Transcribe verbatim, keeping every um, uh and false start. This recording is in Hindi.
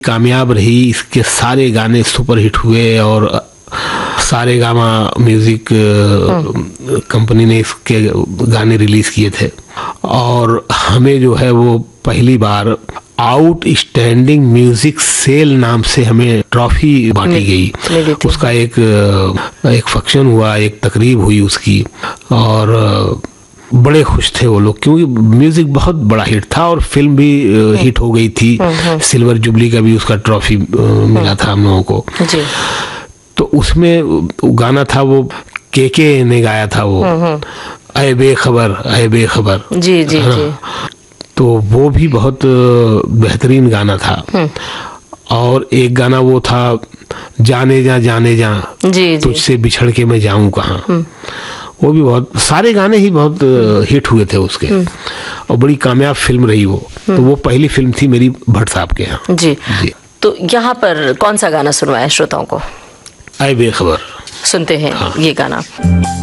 कामयाब रही। इसके सारे गाने सुपरहिट हुए और सारे गामा म्यूजिक कंपनी ने इसके गाने रिलीज किए थे और हमें जो है वो पहली बार आउटस्टैंडिंग म्यूजिक सेल नाम से हमें ट्रॉफी बांटी गई। उसका एक एक फंक्शन हुआ, एक तकरीब हुई उसकी और बड़े खुश थे वो लोग क्योंकि म्यूजिक बहुत बड़ा हिट था और फिल्म भी हिट हो गई थी। सिल्वर जुबली का भी उसका ट्रॉफी मिला था हम लोगों को। जी। तो उसमें गाना था वो के के ने गाया था वो ऐ बेखबर ऐ बेखबर। जी जी जी। तो वो भी बहुत बेहतरीन गाना था। और एक गाना वो था जाने जा जाने जा तुझसे बिछड़ के मैं जाऊं कहाँ। वो भी बहुत, सारे गाने ही बहुत हिट हुए थे उसके और बड़ी कामयाब फिल्म रही वो। तो वो पहली फिल्म थी मेरी भट्ट साहब के यहाँ। जी जी। तो यहाँ पर कौन सा गाना सुनवाया श्रोताओं को? ऐ बेखबर सुनते हैं। हाँ। ये गाना